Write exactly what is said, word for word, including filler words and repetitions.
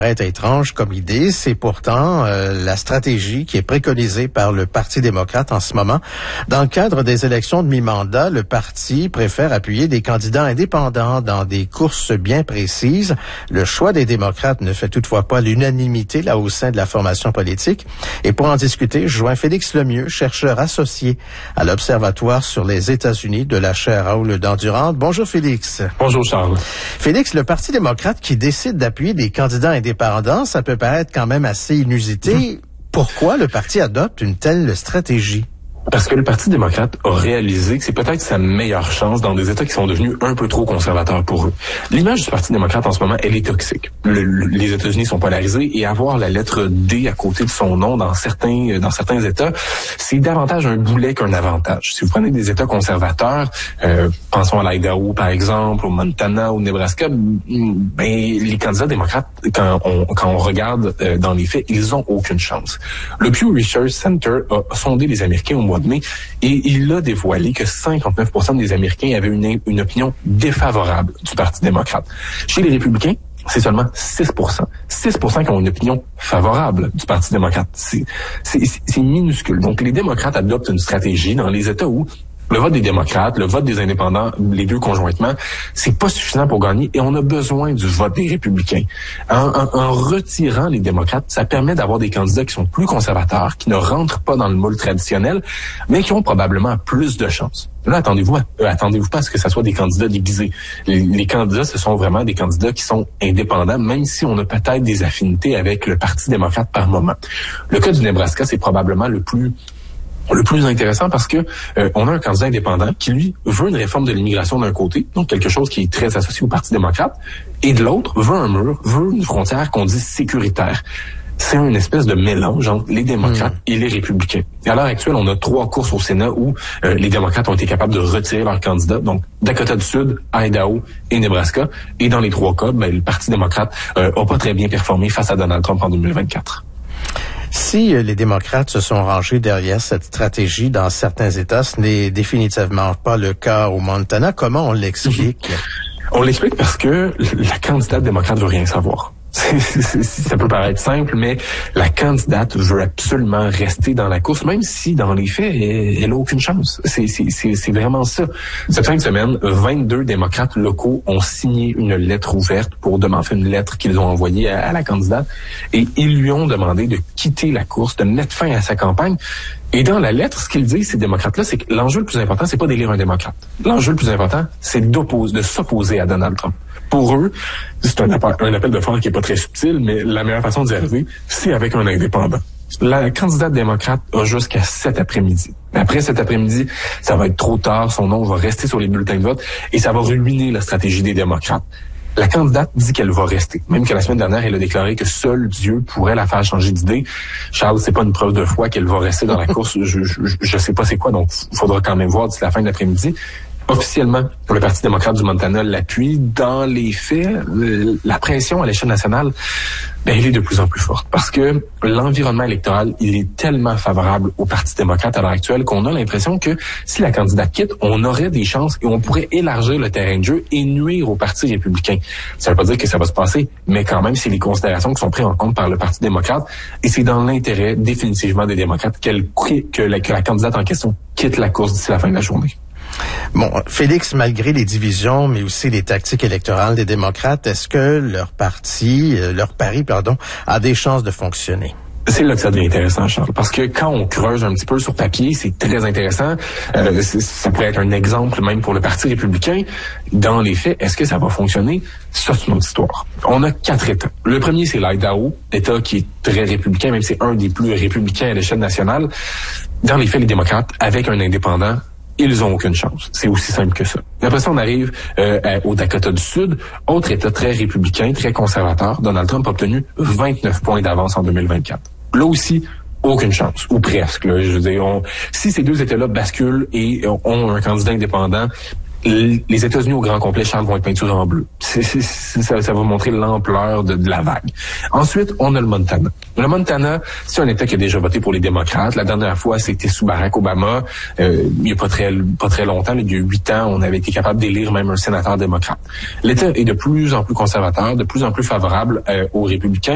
Est étrange comme idée, c'est pourtant euh, la stratégie qui est préconisée par le Parti démocrate en ce moment. Dans le cadre des élections de mi-mandat, le parti préfère appuyer des candidats indépendants dans des courses bien précises. Le choix des démocrates ne fait toutefois pas l'unanimité là au sein de la formation politique. Et pour en discuter, je joins Félix Lemieux, chercheur associé à l'Observatoire sur les États-Unis de la chaire Raoul Dandurand. Bonjour Félix. Bonjour Charles. Félix, le Parti démocrate qui décide d'appuyer des candidats indépendants, ça peut paraître quand même assez inusité. Pourquoi le parti adopte une telle stratégie? Parce que le Parti démocrate a réalisé que c'est peut-être sa meilleure chance dans des États qui sont devenus un peu trop conservateurs pour eux. L'image du Parti démocrate en ce moment, elle est toxique. Le, le, les États-Unis sont polarisés et avoir la lettre D à côté de son nom dans certains dans certains États, c'est davantage un boulet qu'un avantage. Si vous prenez des États conservateurs, euh, pensons à l'Idaho par exemple, au Montana, au Nebraska, ben les candidats démocrates, quand on quand on regarde euh, dans les faits, ils ont aucune chance. Le Pew Research Center a sondé les Américains au mois de mai et il a dévoilé que cinquante-neuf pour cent des Américains avaient une, une opinion défavorable du Parti démocrate. Chez les républicains, c'est seulement six pour cent. six pour cent qui ont une opinion favorable du Parti démocrate. C'est, c'est, c'est minuscule. Donc, les démocrates adoptent une stratégie dans les États où le vote des démocrates, le vote des indépendants, les deux conjointement, c'est pas suffisant pour gagner et on a besoin du vote des républicains. En, en, en retirant les démocrates, ça permet d'avoir des candidats qui sont plus conservateurs, qui ne rentrent pas dans le moule traditionnel, mais qui ont probablement plus de chances. Là, attendez-vous, euh, attendez-vous pas à ce que ça soit des candidats déguisés. Les, les candidats, ce sont vraiment des candidats qui sont indépendants, même si on a peut-être des affinités avec le Parti démocrate par moment. Le cas du Nebraska, c'est probablement le plus Le plus intéressant parce que euh, on a un candidat indépendant qui, lui, veut une réforme de l'immigration d'un côté, donc quelque chose qui est très associé au Parti démocrate, et de l'autre, veut un mur, veut une frontière qu'on dit sécuritaire. C'est une espèce de mélange entre les démocrates mmh. et les républicains. Et à l'heure actuelle, on a trois courses au Sénat où euh, les démocrates ont été capables de retirer leurs candidats, donc Dakota du Sud, Idaho et Nebraska. Et dans les trois cas, ben, le Parti démocrate euh, a pas très bien performé face à Donald Trump en deux mille vingt-quatre. Si les démocrates se sont rangés derrière cette stratégie dans certains États, ce n'est définitivement pas le cas au Montana. Comment on l'explique? On l'explique parce que la candidate démocrate veut rien savoir. C'est, c'est, ça peut paraître simple, mais la candidate veut absolument rester dans la course, même si, dans les faits, elle n'a aucune chance. C'est, c'est, c'est, c'est vraiment ça. Cette fin de semaine, vingt-deux démocrates locaux ont signé une lettre ouverte pour demander une lettre qu'ils ont envoyée à, à la candidate, et ils lui ont demandé de quitter la course, de mettre fin à sa campagne. Et dans la lettre, ce qu'ils disent, ces démocrates-là, c'est que l'enjeu le plus important, c'est pas d'élire un démocrate. L'enjeu le plus important, c'est d'opposer, de s'opposer à Donald Trump. Pour eux, c'est un appel, un appel de phare qui est pas très subtil, mais la meilleure façon d'y arriver, c'est avec un indépendant. La candidate démocrate a jusqu'à cet après-midi. Après cet après-midi, ça va être trop tard, son nom va rester sur les bulletins de vote et ça va ruiner la stratégie des démocrates. La candidate dit qu'elle va rester. Même que la semaine dernière, elle a déclaré que seul Dieu pourrait la faire changer d'idée. Charles, c'est pas une preuve de foi qu'elle va rester dans la course. Je, je, je sais pas c'est quoi, donc il faudra quand même voir d'ici la fin de l'après-midi. Officiellement, le Parti démocrate du Montana l'appuie. Dans les faits, euh, la pression à l'échelle nationale, ben, elle est de plus en plus forte. Parce que l'environnement électoral, il est tellement favorable au Parti démocrate à l'heure actuelle qu'on a l'impression que si la candidate quitte, on aurait des chances et on pourrait élargir le terrain de jeu et nuire au Parti républicain. Ça veut pas dire que ça va se passer, mais quand même, c'est les considérations qui sont prises en compte par le Parti démocrate et c'est dans l'intérêt définitivement des démocrates qu'elle, que, la, que la candidate en question quitte la course d'ici la fin de la journée. Bon, Félix, malgré les divisions, mais aussi les tactiques électorales des démocrates, est-ce que leur parti, euh, leur pari, pardon, a des chances de fonctionner? C'est là que ça devient intéressant, Charles, parce que quand on creuse un petit peu sur papier, c'est très intéressant. Euh, ça pourrait être un exemple même pour le Parti républicain. Dans les faits, est-ce que ça va fonctionner? Ça, c'est une autre histoire. On a quatre États. Le premier, c'est l'Idaho, État qui est très républicain, même c'est un des plus républicains à l'échelle nationale. Dans les faits, les démocrates, avec un indépendant, ils ont aucune chance. C'est aussi simple que ça. Après ça, on arrive euh, au Dakota du Sud, autre État très républicain, très conservateur. Donald Trump a obtenu vingt-neuf points d'avance en deux mille vingt-quatre. Là aussi, aucune chance, ou presque. Là, je veux dire, on, si ces deux États-là basculent et ont un candidat indépendant, les États-Unis au grand complet, Charles, vont être peinturés en bleu. C'est, c'est, c'est, ça, ça va montrer l'ampleur de, de la vague. Ensuite, on a le Montana. Le Montana, c'est un État qui a déjà voté pour les démocrates. La dernière fois, c'était sous Barack Obama. Euh, il y a pas très, pas très longtemps, il y a huit ans, on avait été capable d'élire même un sénateur démocrate. L'État est de plus en plus conservateur, de plus en plus favorable euh, aux républicains.